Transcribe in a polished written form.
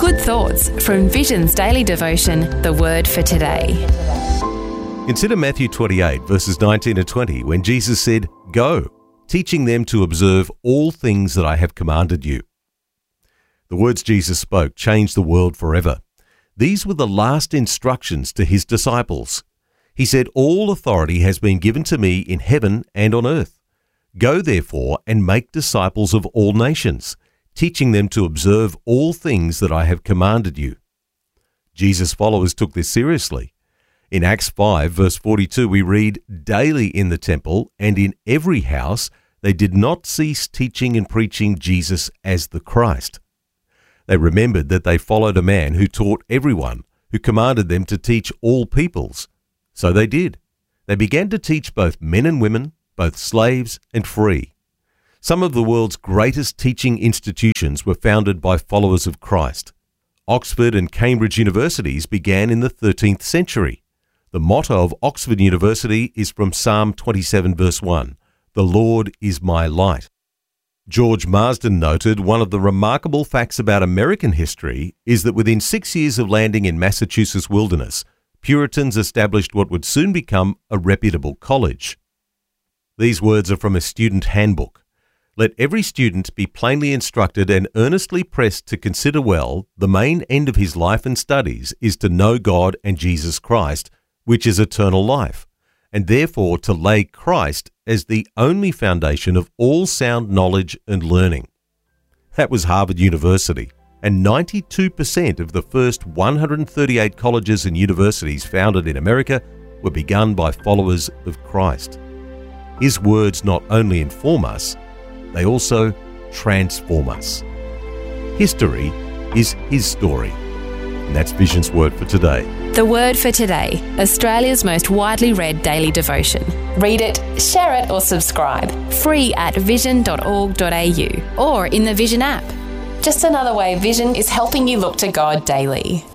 Good thoughts from Vision's daily devotion, The Word for Today. Consider Matthew 28, verses 19 to 20, when Jesus said, "Go, teaching them to observe all things that I have commanded you." The words Jesus spoke changed the world forever. These were the last instructions to his disciples. He said, "All authority has been given to me in heaven and on earth. Go therefore and make disciples of all nations, teaching them to observe all things that I have commanded you." Jesus' followers took this seriously. In Acts 5, verse 42, we read, "Daily in the temple and in every house they did not cease teaching and preaching Jesus as the Christ." They remembered that they followed a man who taught everyone, who commanded them to teach all peoples. So they did. They began to teach both men and women, both slaves and free. Some of the world's greatest teaching institutions were founded by followers of Christ. Oxford and Cambridge universities began in the 13th century. The motto of Oxford University is from Psalm 27 verse 1, "The Lord is my light." George Marsden noted one of the remarkable facts about American history is that within 6 years of landing in Massachusetts wilderness, Puritans established what would soon become a reputable college. These words are from a student handbook. "Let every student be plainly instructed and earnestly pressed to consider well the main end of his life and studies is to know God and Jesus Christ, which is eternal life, and therefore to lay Christ as the only foundation of all sound knowledge and learning." That was Harvard University, and 92% of the first 138 colleges and universities founded in America were begun by followers of Christ. His words not only inform us, they also transform us. History is his story. And that's Vision's Word for Today. The Word for Today, Australia's most widely read daily devotion. Read it, share it or subscribe. Free at vision.org.au or in the Vision app. Just another way Vision is helping you look to God daily.